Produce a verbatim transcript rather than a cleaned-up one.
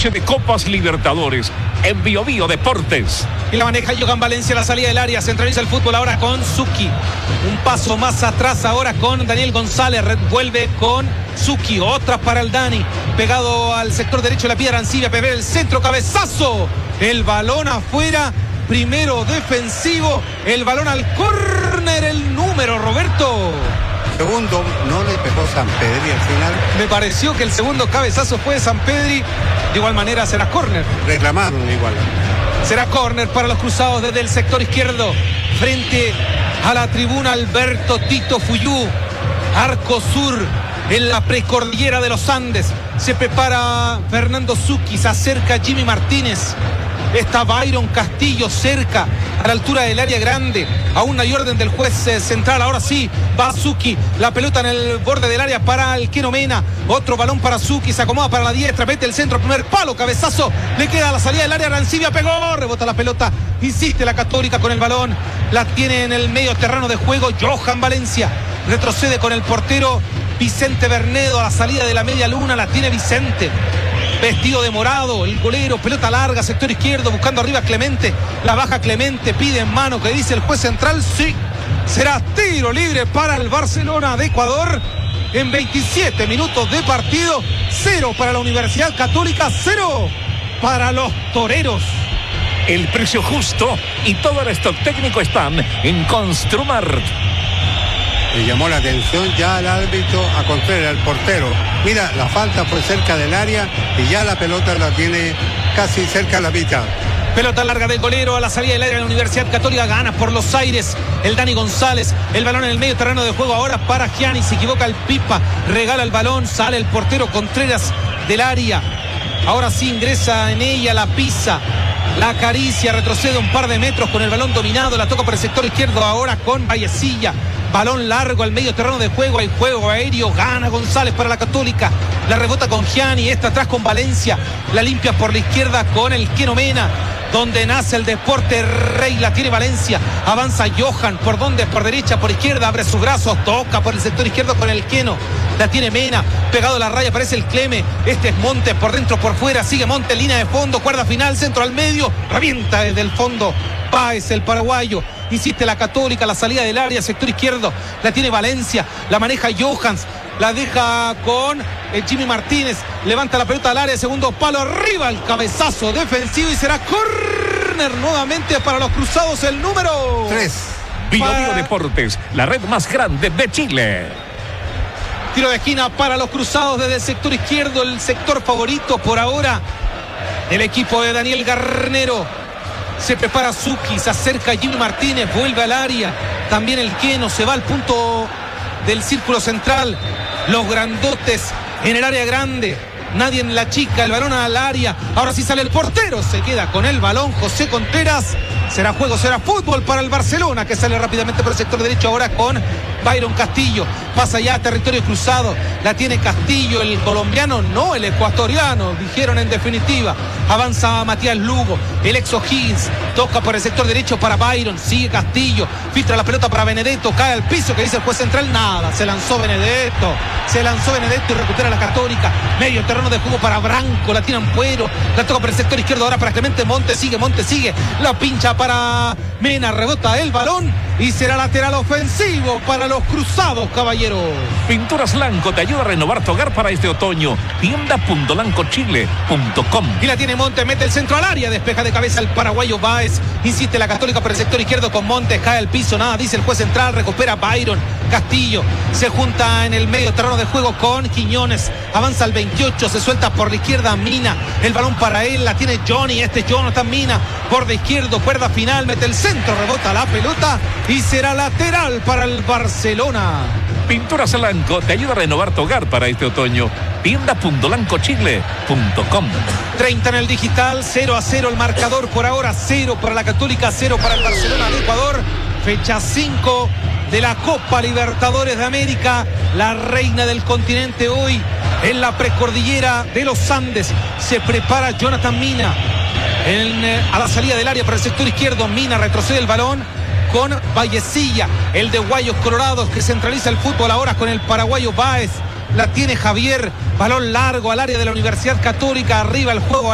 noche de Copas Libertadores en Bio Bio Deportes. Y la maneja Johan Valencia a la salida del área. Centraliza el fútbol ahora con Zucchi. Un paso más atrás ahora con Daniel González. Vuelve con Zucchi. Otra para el Dani. Pegado al sector derecho de la piedra Arancibia. Pepe el centro. Cabezazo. El balón afuera. Primero defensivo. El balón al córner. El número, Roberto. Segundo, no le pegó Sampedri al final. Me pareció que el segundo cabezazo fue de Sampedri. De igual manera será córner. Reclamaron igual. Será córner para los cruzados desde el sector izquierdo. Frente a la tribuna Alberto Tito Fuyú. Arco sur en la precordillera de los Andes. Se prepara Fernando Zucchi. Se acerca Jimmy Martínez. Está Byron Castillo cerca, a la altura del área grande. Aún no hay orden del juez eh, central. Ahora sí, va Zucchi. La pelota en el borde del área para el Keno Mena. Otro balón para Zucchi. Se acomoda para la diestra. Mete el centro, primer palo, cabezazo. Le queda a la salida del área. Arancibia pegó. Rebota la pelota. Insiste la Católica con el balón. La tiene en el medio terreno de juego Johan Valencia. Retrocede con el portero Vicente Bernedo. A la salida de la media luna la tiene Vicente. Vestido de morado, el golero, pelota larga, sector izquierdo, buscando arriba a Clemente. La baja Clemente, pide en mano, que dice el juez central, sí. Será tiro libre para el Barcelona de Ecuador. En veintisiete minutos de partido, cero para la Universidad Católica, cero para los toreros. El precio justo y todo el stock técnico están en Construmart. Le llamó la atención ya al árbitro a Contreras, al portero. Mira, la falta fue cerca del área y ya la pelota la tiene casi cerca de la mitad. Pelota larga del golero a la salida del área de la Universidad Católica. Gana por los aires el Dani González. El balón en el medio terreno de juego ahora para Gianni. Se equivoca el Pipa. Regala el balón. Sale el portero Contreras del área. Ahora sí ingresa en ella, la pisa. La acaricia, retrocede un par de metros con el balón dominado. La toca por el sector izquierdo ahora con Vallecilla. Balón largo al medio terreno de juego. Hay juego aéreo. Gana González para la Católica. La rebota con Gianni. Esta atrás con Valencia. La limpia por la izquierda con el Keno Mena. Donde nace el deporte rey. La tiene Valencia. Avanza Johan. ¿Por dónde? Por derecha, por izquierda. Abre sus brazos. Toca por el sector izquierdo con el Keno. La tiene Mena. Pegado a la raya. Aparece el Cleme. Este es Montes. Por dentro, por fuera. Sigue Montes. Línea de fondo. Cuerda final. Centro al medio. Revienta desde el fondo. Páez, el paraguayo. Insiste la Católica. La salida del área. Sector izquierdo. La tiene Valencia. La maneja Johans. La deja con eh, Jimmy Martínez. Levanta la pelota al área. Segundo palo arriba. El cabezazo defensivo. Y será córner nuevamente para los cruzados. El número tres. Bio Bio Deportes, la red más grande de Chile. Tiro de esquina para los cruzados desde el sector izquierdo. El sector favorito por ahora del equipo de Daniel Garnero. Se prepara Zucchi. Se acerca Jimmy Martínez. Vuelve al área. También el Keno. Se va al punto del círculo central. Los grandotes en el área grande. Nadie en la chica. El balón al área. Ahora sí sale el portero. Se queda con el balón José Contreras. Será juego, será fútbol para el Barcelona, que sale rápidamente por el sector derecho ahora con Byron Castillo. Pasa ya a territorio cruzado. La tiene Castillo, el colombiano, no el ecuatoriano, dijeron en definitiva. Avanza Matías Lugo, el ex O'Higgins. Toca por el sector derecho para Byron. Sigue Castillo. Filtra la pelota para Benedetto. Cae al piso, que dice el juez central. Nada. Se lanzó Benedetto. Se lanzó Benedetto y recupera la Católica. Medio terreno de juego para Branco. La tira Ampuero. La toca por el sector izquierdo ahora para Clemente Montes. Sigue, Montes sigue. La pincha para Mena. Rebota el balón. Y será lateral ofensivo para los cruzados, caballeros. Pinturas Lanco te ayuda a renovar tu hogar para este otoño. Tienda punto lanco chile punto com. Y la tiene Montes, mete el centro al área, despeja de cabeza el paraguayo Báez. Insiste la Católica por el sector izquierdo con Montes, cae al piso, nada, dice el juez central, recupera Byron. Castillo se junta en el medio terreno de juego con Quiñones. Avanza al veintiocho, se suelta por la izquierda Mina. El balón para él, la tiene Johnny, este es Jonathan Mina. Por de izquierdo, cuerda final, mete el centro, rebota la pelota y será lateral para el Barcelona. Pinturas Lanco te ayuda a renovar tu hogar para este otoño. Tienda punto lanco chile punto com. treinta en el digital, cero a cero el marcador por ahora, cero para la Católica, cero para el Barcelona de Ecuador. Fecha cinco de la Copa Libertadores de América, la reina del continente hoy en la precordillera de los Andes. Se prepara Jonathan Mina en, eh, a la salida del área para el sector izquierdo. Mina retrocede el balón con Vallecilla, el de Guayos Colorados, que centraliza el fútbol ahora con el paraguayo Báez. La tiene Javier, balón largo al área de la Universidad Católica, arriba el juego